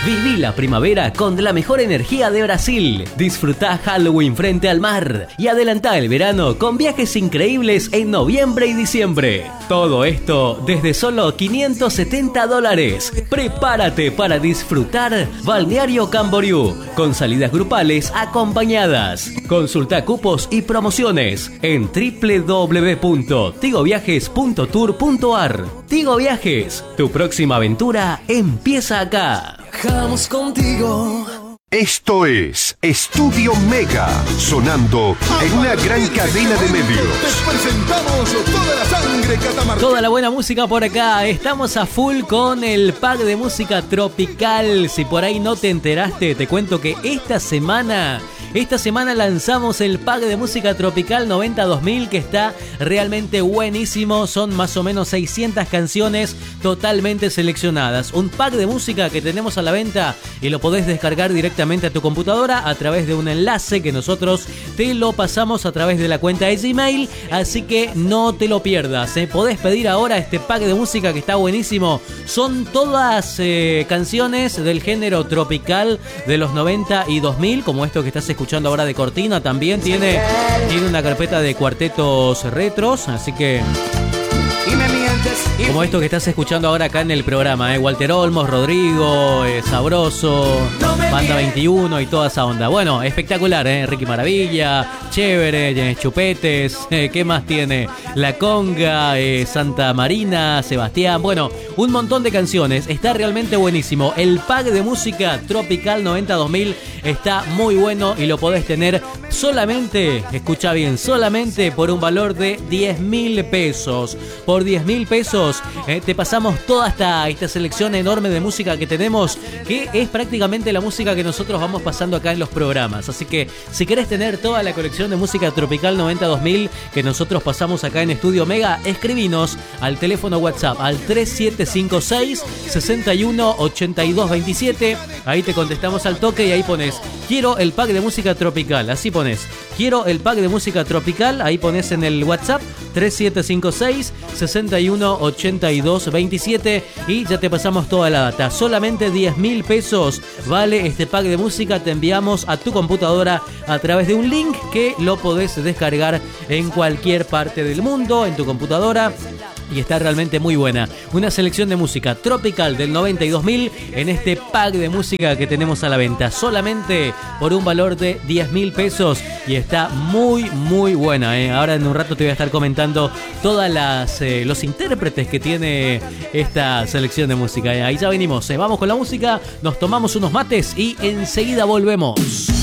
Viví la primavera con la mejor energía de Brasil. Disfrutá Halloween frente al mar y adelantá el verano con viajes increíbles en noviembre y diciembre. Todo esto desde solo $570. Prepárate para disfrutar Balneario Camboriú con salidas grupales acompañadas. Consulta cupos y promociones en www.tigoviajes.tour.ar. Tigo Viajes, tu próxima aventura empieza acá. Viajamos contigo. Esto es Estudio Mega, sonando en una gran cadena de medios. Te presentamos toda la sangre catamarqueña. Toda la buena música por acá. Estamos a full con el pack de música tropical. Si por ahí no te enteraste, te cuento que esta semana lanzamos el pack de música tropical 90-2000 que está realmente buenísimo. Son más o menos 600 canciones totalmente seleccionadas. Un pack de música que tenemos a la venta y lo podés descargar directamente a tu computadora a través de un enlace que nosotros te lo pasamos a través de la cuenta de Gmail. Así que no te lo pierdas. Podés pedir ahora este pack de música que está buenísimo. Son todas canciones del género tropical de los 90 y 2000, como esto que estás escuchando ahora de cortina. También tiene una carpeta de cuartetos retros, así que como esto que estás escuchando ahora acá en el programa, Walter Olmos, Rodrigo, Sabroso, Banda 21 y toda esa onda. Bueno, espectacular, Ricky Maravilla, chévere, Chupetes, ¿qué más tiene? La Conga, Santa Marina, Sebastián, bueno, un montón de canciones. Está realmente buenísimo. El pack de música tropical 90-2000 está muy bueno y lo podés tener solamente, escucha bien, solamente por un valor de 10.000 pesos. Por 10.000 pesos te pasamos toda esta selección enorme de música que tenemos, que es prácticamente la música que nosotros vamos pasando acá en los programas. Así que si querés tener toda la colección de música tropical 90-2000 que nosotros pasamos acá en Estudio Mega, escribinos al teléfono WhatsApp al 3756 61 82 27. Ahí te contestamos al toque y ahí pones quiero el pack de música tropical. Así pones quiero el pack de música tropical. Ahí pones en el WhatsApp 3756 61 82 27 y ya te pasamos toda la data. Solamente 10.000 pesos vale este pack de música. Te enviamos a tu computadora a través de un link que lo podés descargar en cualquier parte del mundo en tu computadora. Y está realmente muy buena. Una selección de música tropical del 90 y 2000 en este pack de música que tenemos a la venta. Solamente por un valor de 10.000 pesos. Y está muy, muy buena. Ahora en un rato te voy a estar comentando todas los intérpretes que tiene esta selección de música. Ahí ya venimos. Vamos con la música, nos tomamos unos mates y enseguida volvemos.